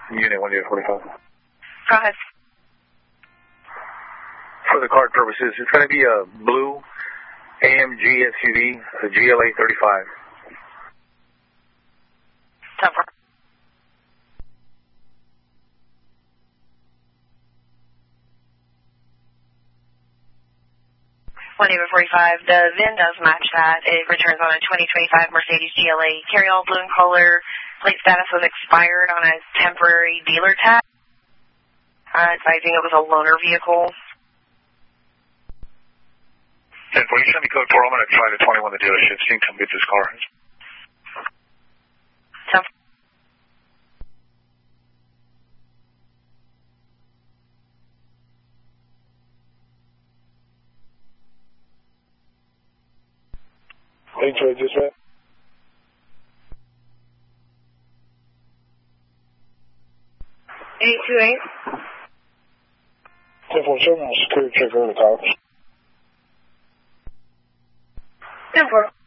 Unit 145. Go ahead. For the card purposes, it's going to be a blue AMG SUV, a GLA 35. 10-4. One 45. The VIN does match that. It returns on a 2025 Mercedes GLA. Carry all blue in color. Plate status was expired on a temporary dealer tag. Advising it was a loaner vehicle. 10-4, you send me code 4. I'm going to try the 21 the dealership. See if you can come get this car. 10-4. H.A. dispatch. 828. 10-4, show me on security check over the top. 10-4.